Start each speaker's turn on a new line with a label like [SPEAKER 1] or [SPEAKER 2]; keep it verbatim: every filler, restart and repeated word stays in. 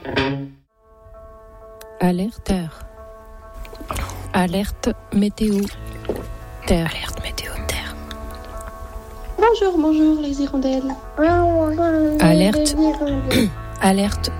[SPEAKER 1] Alerte terre. Alerte météo terre. Alerte météo terre.
[SPEAKER 2] Bonjour, bonjour les hirondelles.
[SPEAKER 1] Alerte. Alerte